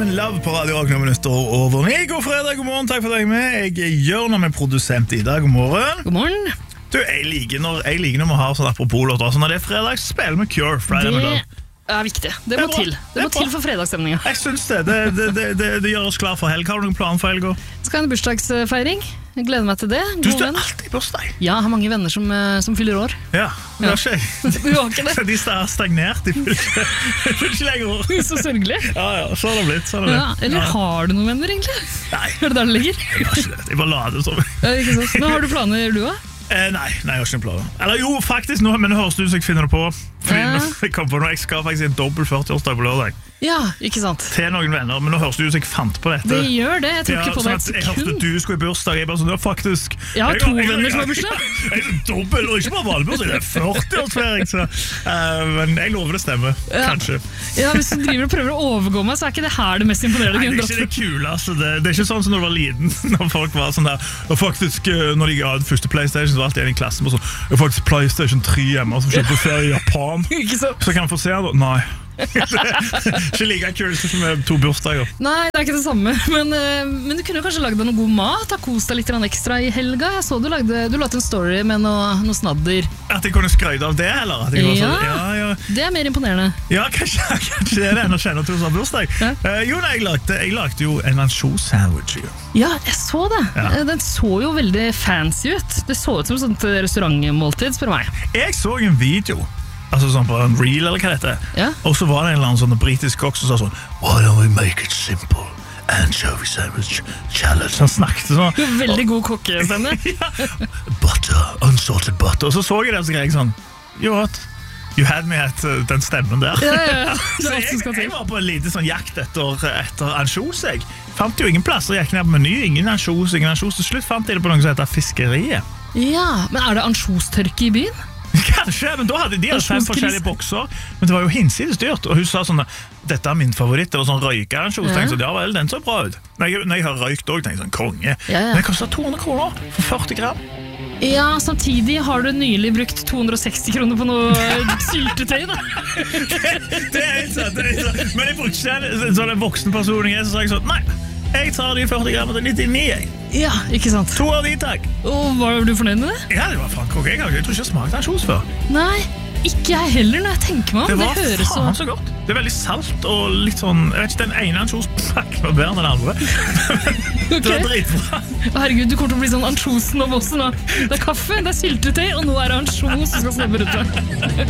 Love på Radio Rock noen minutter over 9. God fredag, god morgen, takk for deg med. Jeg er Jørn med produsent Ida, god morgen. God morgen. Du, jeg liker når vi har sånn apropos låter, så når det er fredag, så spiller vi Cure, Friday med Love. Det er viktig, det må til. Det må til for fredagsstemninga. Jeg synes det gjør oss klar for helg. Har du noen plan for helga? Skal ha en bursdagsfeiring. Jeg gleder meg til det. Du står alltid i bursdag. Ja, jeg har mange venner som fyller år. Ja, det har ikke jeg. Du har ikke det? De har stagnert, de fyller ikke lenger år. Så sørgelig. Ja, så har det blitt. Ja, eller har du noen venner egentlig? Nei. Er det der det ligger? Jeg har ikke det, jeg bare lader som. Ja, ikke sant. Men har du planer du også? Nei, jeg har ikke en plan. Eller jo, faktisk, men det høres ut som jeg finner det på. Fordi jeg kom på noe, jeg skal faktisk i en dobbelt 40-årsdag på lørdag. Ja, ikke sant. Til noen venner, men nå høres det ut som jeg fant på dette. Det gjør det, jeg tror ikke på det et sekund. Jeg hørte du skulle i bursdag, jeg bare sånn, ja faktisk. Jeg har to venner som har bursdag. Jeg er dobbelt, og ikke bare vanlig bursdag, det er 40-årsfeiring, så. Men jeg lover det stemmer, kanskje. Ja, hvis du driver og prøver å overgå meg, så er ikke det her det mest imponerende. Nei, det er ikke det kule, altså. Det er ikke sånn som når du var liten, når folk var sånn der, og faktisk, når de ga den første Playstation, så var alltid en i klassen på sånn, jeg har faktisk Playstation 3 hjemme, som kjøper ferie i Japan. Så kan jeg få se det? Nei. Ikke like kult som med to bursdager. Nei, det er ikke det samme. Men du kunne kanskje lagd deg noe god mat. Ha kost deg litt ekstra i helga. Jeg så du la ut en story med noe snadder. At jeg kunne skrøyde av det, eller? Ja, det er mer imponerende. Ja, kanskje det er det enn å kjenne til å ha bursdag. Jeg lagde jo en ansjos-sandwich. Ja, jeg så det. Den så jo veldig fancy ut. Det så ut som et sånt restaurantmåltid, spør meg. Jeg så en video, altså sånn på en reel eller hva det heter, og så var det en eller annen sånn britisk kokk som sa sånn, why don't we make it simple? Anchovy sandwich challenge. Han snakket sånn. Veldig god kokkestemme. Butter, unsalted butter. Og så jeg det, og så jeg sånn, you had me at den stemmen der. Så jeg var på en lite sånn jakt etter ansjos. Jeg fant jo ingen plasser, jeg gikk ned på meny, ingen ansjos. Til slutt fant jeg det på noe som heter fiskeriet. Ja, men er det ansjostørke i byen? Kanskje, men da hadde de 5 forskjellige bokser. Men det var jo hinsides dyrt. Og hun sa sånn, dette er min favoritt. Det var sånn røykeransjos. Tenkte jeg, ja vel, den så bra ut. Når jeg har røykt også, tenkte jeg sånn, konge. Men det kostet 200 kroner for 40 gram. Ja, samtidig har du nylig brukt 260 kroner på noe syltetøy, da. Det er helt sant. Men jeg brukte ikke en sånn voksen person, så sa jeg sånn, nei, jeg tar de 40 grammer til 99, jeg. Ja, ikke sant. 2 av de, takk. Og var du fornøyd med det? Ja, det var faen kokk. Jeg tror ikke jeg smakte ansjos før. Nei, ikke jeg heller når jeg tenker meg om. Det var faen så godt. Det er veldig salt og litt sånn, jeg vet ikke, den ene ansjospakken var bedre enn den andre. Det var dritbra. Herregud, du kommer til å bli sånn ansjosen av oss nå. Det er kaffe, det er syltetøy, og nå er det ansjos som skal snabbe rundt deg.